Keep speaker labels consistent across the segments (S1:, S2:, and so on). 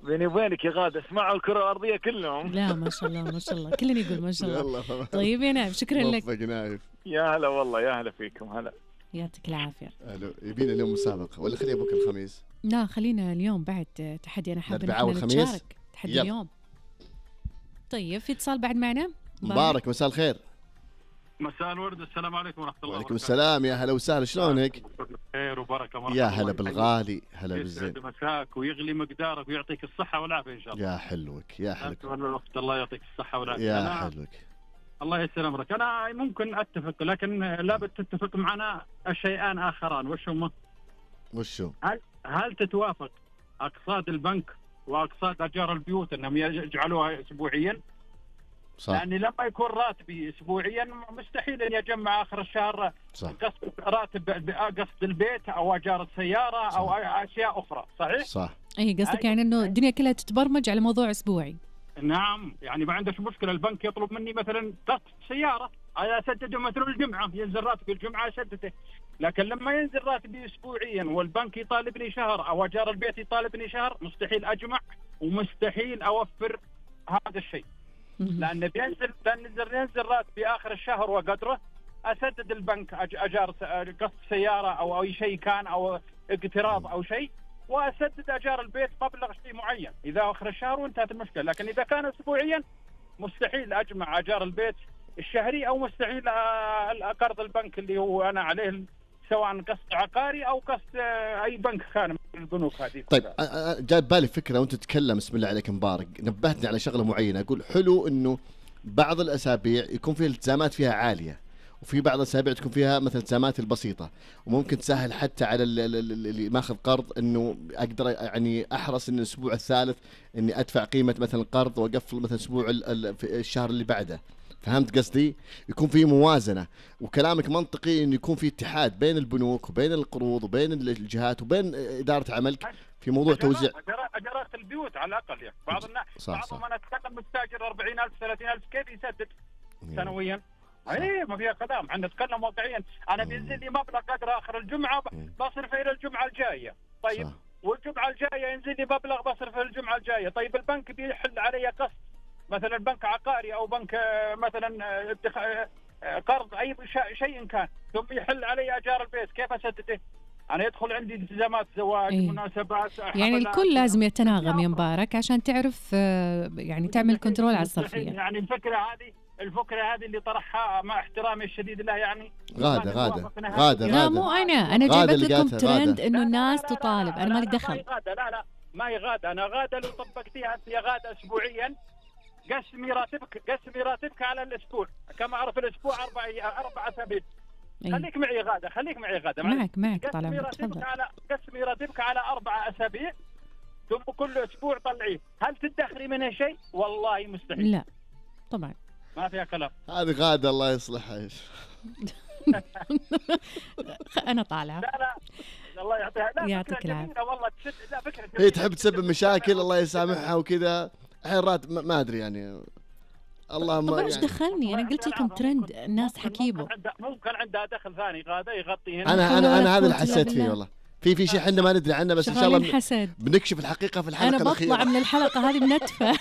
S1: بيني وبينك يا غادة اسمعوا الكرة الأرضية كلهم.
S2: لا ما شاء الله ما شاء الله، كلنا يقول ما شاء الله.
S3: يلا
S2: طيب يا نايف شكرا لك.
S3: موفق نايف.
S1: يا هلا والله، يا هلا فيكم. هلا
S2: يعطيك العافية.
S3: الو، يبينا اليوم مسابقة ولا خليها بكره الخميس؟
S2: لا خلينا اليوم بعد تحدي، أنا حابة
S3: الأربعاء والخميس؟
S2: نتشارك تحدي
S3: يلا.
S2: اليوم. طيب في اتصال بعد معنا.
S3: مبارك، مساء الخير.
S4: مساء الورد، السلام عليكم ورحمة الله
S3: وعليكم السلام، يا هلا وسهلا، شلونك؟
S4: خير وبركة، مرحبا.
S3: يا هلا بالغالي، هلا بالزين.
S4: يسعد مساك ويغلي مقدارك ويعطيك الصحة والعافية إن شاء الله.
S3: يا حلوك يا حلوك
S4: الوقت، الله يعطيك الصحة والعافية.
S3: يا حلوك.
S4: الله يسر أمرك. أنا ممكن أتفق، لكن لابد تتفق معنا الشيئان آخران.
S3: وشو؟
S4: هل تتوافق أقساط البنك وأقساط أجار البيوت أنهم يجعلوها أسبوعيا؟
S3: صح.
S4: لأني لما يكون راتبي أسبوعيا مستحيل أن يجمع آخر الشهر قسط راتب قسط البيت أو أجار السيارة. صح. أو أشياء أخرى. صحيح؟
S3: صح.
S2: أي قصدك يعني إنه الدنيا كلها تتبرمج على موضوع أسبوعي.
S4: نعم، يعني ما عندش مشكلة البنك يطلب مني مثلا قسط سيارة أسدده مثلا الجمعة، ينزل راتبي الجمعة أسدده. لكن لما ينزل راتبي أسبوعيا والبنك يطالبني شهر أو أجار البيت يطالبني شهر، مستحيل أجمع ومستحيل أوفر هذا الشيء. لأن ينزل راتبي آخر الشهر وقدره، أسدد البنك أجار قسط سيارة أو أي شيء كان أو اقتراض أو شيء، وأسدد أجار البيت مبلغ شيء معين إذا آخر الشهر وانتهت المشكلة. لكن إذا كان أسبوعيا مستحيل أجمع أجار البيت الشهري، أو مستحيل قرض البنك اللي هو أنا عليه، سواء قسط عقاري أو قسط أي بنك كان من البنوك هذه.
S3: طيب جاء بالي فكرة وأنت تتكلم، بسم الله عليك مبارك، نبهتني على شغلة معينة. أقول حلو إنه بعض الأسابيع يكون فيها الالتزامات فيها عالية، وفي بعض الأسابيع تكون فيها مثل الالتزامات البسيطة، وممكن تسهل حتى على اللي ماخذ قرض إنه أقدر يعني أحرص إن الأسبوع الثالث إني أدفع قيمة مثلا القرض وأقفل مثلا أسبوع في الشهر اللي بعده. فهمت قصدي؟ يكون في موازنة، وكلامك منطقي إنه يكون في اتحاد بين البنوك وبين القروض وبين الجهات وبين إدارة عملك في موضوع توزيع
S4: أجارات البيوت على الأقل. يعني بعض الناس بعضهم أنا أتكلم مستاجر 40,000 30,000 كيف يسدد سنويا؟ اي ما فيها كلام، احنا نتكلم واقعيا. انا بينزل لي مبلغ قدر اخر الجمعه بصرفه الى الجمعه الجايه، طيب صح. والجمعه الجايه ينزل لي مبلغ بصرفه الجمعه الجايه. طيب البنك بيحل علي قسط، مثلا بنك عقاري او بنك مثلا قرض اي شيء كان، ثم يحل علي اجار البيت، كيف اسدده؟ انا يدخل عندي التزامات زواج مناسبات،
S2: يعني الكل لازم يتناغم يا مبارك عشان تعرف يعني تعمل كنترول على الصرفيه.
S4: يعني الفكرة هذه اللي طرحها مع احترامي الشديد له، يعني
S3: غادة
S2: لا مو أنا جايبت لكم ترند إنه الناس تطالب. أنا مالي دخل.
S4: لا ما هي غادة. أنا غادة لو طبقتيها أنت يا غادة أسبوعيا، قسمي راتبك على الأسبوع. كما أعرف الأسبوع 4 أسابيع. خليك معي غادة
S2: معك طالع.
S4: قسمي راتبك على 4 أسابيع، ثم كل أسبوع طلعيه. هل تدخري منها شيء؟ والله مستحيل.
S2: لا طبعا
S4: ما فيها كلام.
S3: هذه غادة الله يصلحها ايش.
S2: انا طالعه.
S4: لا الله يعطيها. لا
S2: يعطيك العافيه
S4: والله. لا فكره
S3: هي تحب تسبب مشاكل، الله يسامحها وكذا. الحين ما ادري يعني، الله ما
S2: ايش دخلني. انا قلت لكم ترند الناس حكيبه.
S4: ممكن عندها دخل ثاني غادة يغطي
S3: هنا. انا هذا اللي حسيت فيه والله. في شيء احنا ما ندري عنه، بس ان شاء الله بنكشف الحقيقه في الحلقه الاخيره.
S2: انا بطلع من الحلقه هذه منتفه.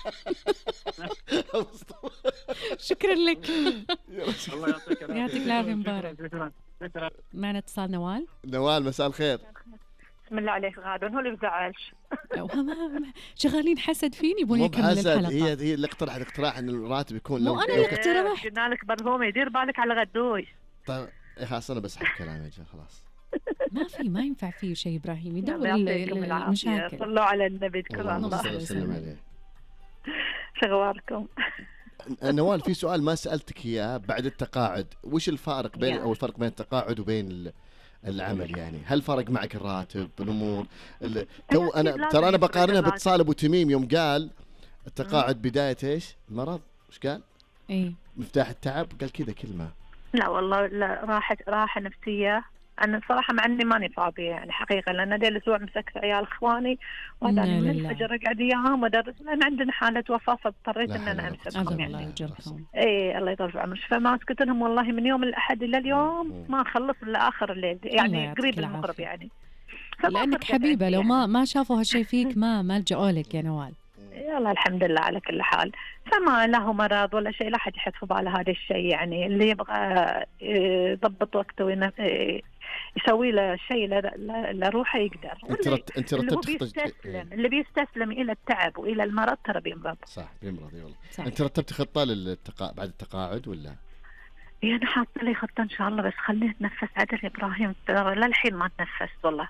S2: شكرا لك.
S4: الله
S2: يعطيك العافيه مبارك. معنا اتصال نوال.
S3: مساء الخير.
S5: بسم الله عليك غادة، هو اللي بزعلش.
S2: شغالين حسد فيني يبون يكمل الحلقه.
S3: هي اللي اقترحت اقتراح ان الراتب يكون
S2: مو انا اللي اقترحت.
S5: قلنا لك برهومه يدير بالك على غدوي.
S3: طيب خلاص انا بس حق كلام يا جماعه خلاص.
S2: ما ينفع فيه شيء. ابراهيم يدور المشاكل.
S5: صلوا على النبي كرم
S3: الله وسلم عليه.
S5: شغواركم.
S3: نوال في سؤال ما سألتك إياه بعد التقاعد، وش الفارق بين أو الفرق بين التقاعد وبين العمل؟ يعني هل فرق معك الراتب الأمور ترى أنا بقارنها باتصال أبو تميم يوم قال التقاعد بداية إيش المرض، وش قال؟ مفتاح التعب، قال كذا كلمة.
S5: لا والله لا، راحة نفسية. أنا الصراحة مع إني ماني فاضية يعني حقيقة، لأن دي الأسبوع مسكت عيال إخواني وهذا من الفجر أقعد إياهم وأدرس، لأن عندنا حالة وفاة فاضطريت إن أنا أمسكهم يعني.
S2: الله يجرهم.
S5: إيه الله يطول في عمرك. فما سكت لهم والله من يوم الأحد إلى اليوم ما خلص إلا آخر الليل يعني قريب المغرب يعني.
S2: لأنك حبيبة، لو ما شافوا هالشيء فيك ما لجأوا لك يا نوال.
S5: يلا الحمد لله على كل حال، فما له مرض ولا شيء، لا حد يحط في باله هذا الشيء. يعني اللي يبغى يضبط وقته يسوي له شيء لروحه يقدر.
S3: انت
S5: اللي بيستسلم الى التعب والى المرض ترى بيمرض.
S3: صح بيمرض والله. انت رتبت خطه بعد التقاعد ولا؟
S5: انا حاطه لي خطه ان شاء الله، بس خليه يتنفس عدل يا ابراهيم، ترى للحين ما تنفست والله.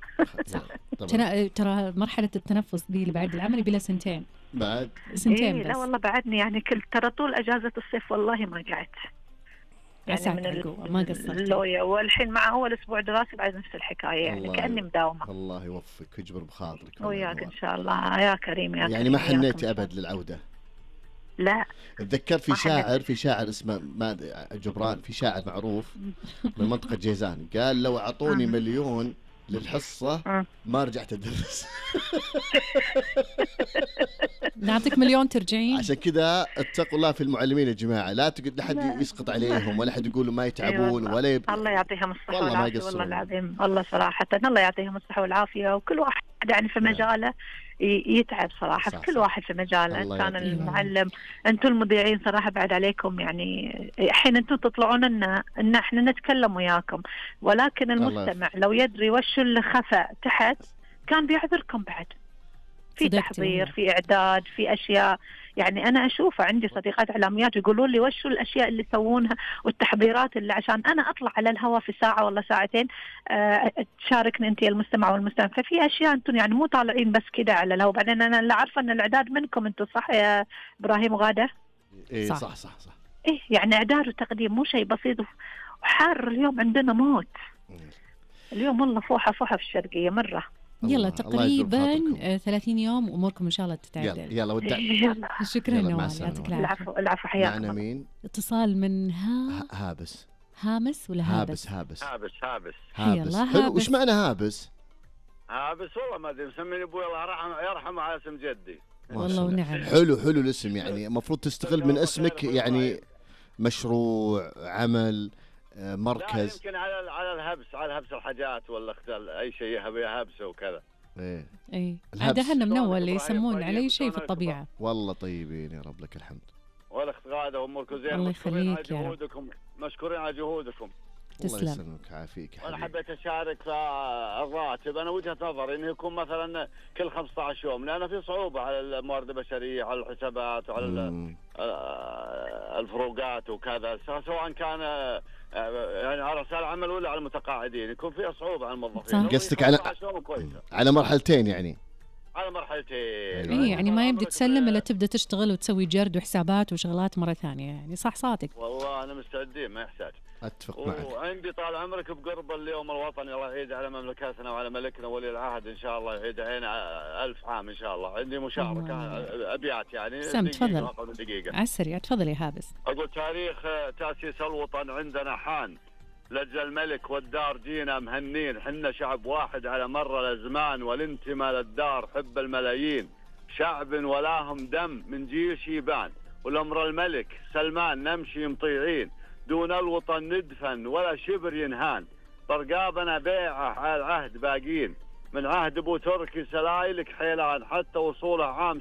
S2: ترى مرحله التنفس دي اللي بعد العمل بلا سنتين.
S3: بعد
S2: سنتين بس.
S5: لا والله بعدني، يعني ترى طول اجازه الصيف والله ما قعدت. يعني من
S2: القوة ما قصرت.
S5: اللويا، والحين مع اول اسبوع دراسي بعد نفس الحكايه، يعني كاني مداومه.
S3: الله يوفقك ويجبر بخاطرك
S5: وياك ان شاء الله يا كريم يا
S3: يعني ما حنيت ابد للعوده؟
S5: لا.
S3: اتذكرت في شاعر اسمه جبران، في شاعر معروف من منطقه جيزان، قال لو اعطوني مليون للحصه ما رجعت ادرس.
S2: نعطيك مليون ترجعين.
S3: عشان كذا اتقوا الله في المعلمين يا جماعه، لا حد يسقط عليهم ولا حد يقول ما يتعبون ولا
S5: الله يعطيهم الصحه والعافيه. والله العظيم والله صراحه الله يعطيهم الصحه والعافيه، وكل واحد يعني في مجاله يتعب صراحه. صح. كل واحد في مجاله، كان المعلم، انتم المذيعين صراحه بعد عليكم. يعني الحين انتم تطلعون ان احنا نتكلم وياكم، ولكن المستمع لو يدري وش اللي خفى تحت كان بيعذركم بعد في تحضير، في إعداد، في أشياء. يعني أنا أشوفه، عندي صديقات إعلاميات يقولون لي وشو الأشياء اللي يسوونها والتحضيرات اللي عشان أنا أطلع على الهواء في ساعة ولا ساعتين تشاركني أنت المستمع والمستمع. ففي أشياء أنتم يعني مو طالعين بس كده على الهواء. بعدين أنا اللي عارفة أن الإعداد منكم أنتم، صح يا إبراهيم وغادة؟
S3: إيه صح.
S5: إيه يعني إعداد وتقديم مو شيء بسيط. وحار اليوم عندنا موت اليوم والله، فوحة في الشرقية مرة.
S2: يلا تقريبا 30 يوم اموركم ان شاء الله تتعدل.
S3: يلا
S2: شكرا نوال، يعطيك العافيه.
S5: العفو حياك.
S3: معنا مين؟
S2: اتصال من
S3: هابس.
S2: هامس ولا هابس؟
S1: هابس.
S3: حلو. وش معنى هابس؟
S1: هابس والله ما ادري، مسميني ابوي الله يرحمه على اسم جدي.
S2: والله ونعم.
S3: حلو الاسم، يعني المفروض تستغل من اسمك يعني مشروع عمل مركز.
S1: لا يمكن على الهبس الحاجات ولا اي شيء يهبسه وكذا.
S2: ايه عاد اهلنا من اول اللي يسمون على شيء في الطبيعه.
S3: والله طيبين يا رب، لك الحمد.
S1: والاخت غاده واموركم زين.
S2: الله يخليك يا
S1: رب. مشكورين على جهودكم.
S3: الله يسلمك ويعافيك.
S1: انا حبيت اشارك في الراتب. انا وجهه نظري انه يكون مثلا كل 15 يوم، لان في صعوبه على الموارد البشريه، على الحسابات وعلى الفروقات وكذا، سواء كان يعني على رسائل العمل ولا على المتقاعدين، يكون فيها صعوبه على الموظفين.
S3: قصدك على مرحلتين يعني؟
S1: على مرحلتين.
S2: اي يعني ما يبدي تسلم الا تبدا تشتغل وتسوي جرد وحسابات وشغلات مره ثانيه. يعني صح صادق.
S1: والله انا مستعدين ما يحتاج.
S3: اتفق معك.
S1: وعندي طال عمرك بقرب اليوم الوطني، الله يعيد على مملكتنا وعلى ملكنا ولي العهد ان شاء الله، يعيد علينا 1000 عام ان شاء الله. عندي مشاركه ابيات يعني.
S2: تفضل على السريع. تفضل يا هابس.
S1: اقول تاريخ تاسيس الوطن عندنا حان، لجل الملك والدار جينا مهنين، حنا شعب واحد على مر الازمان، والانتماء للدار حب الملايين، شعب ولاهم دم من جيش يبان، والامر الملك سلمان نمشي مطيعين، دون الوطن ندفن ولا شبر ينهان، برقابنا بيعه على العهد باقين، من عهد ابو تركي سلايلك حيلان، حتى وصوله عام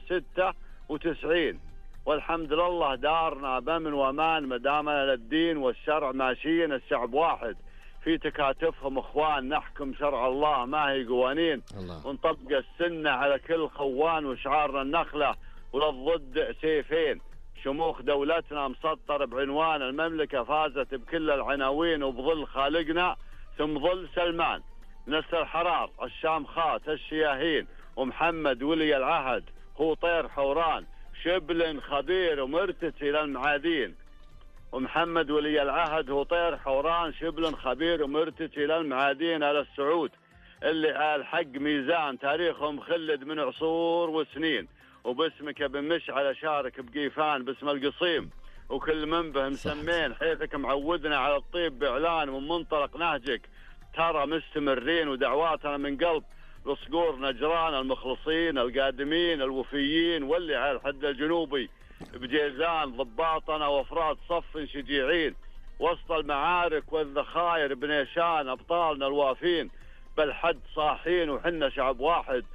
S1: 96. والحمد لله دارنا بامن وامان، مدامنا للدين والشرع ماشيين، الشعب واحد في تكاتفهم اخوان، نحكم شرع الله ما هي قوانين، ونطبق السنه على كل خوان، وشعارنا النخله وللضد سيفين، شموخ دولتنا مسطر بعنوان، المملكه فازت بكل العناوين، وبظل خالقنا ثم ظل سلمان، نسر حرار الشام خات الشياهين، ومحمد ولي العهد هو طير حوران، شبل خبير ومرتسي للمعادين، ومحمد ولي العهد هو طير حوران، شبل خبير ومرتسي للمعادين، على السعود اللي على الحق ميزان، تاريخهم خلد من عصور وسنين، وباسمك ابن مشعل شارك بقيفان، باسم القصيم وكل منبه مسمين، حيثك معودنا على الطيب باعلان، ومن منطلق نهجك ترى مستمرين، ودعواتنا من قلب لصقور نجران، المخلصين القادمين الوفيين، واللي على الحد الجنوبي بجيزان، ضباطنا وافراد صف شجيعين، وسط المعارك والذخاير بنيشان، ابطالنا الوافين بالحد صاحين وحنا شعب واحد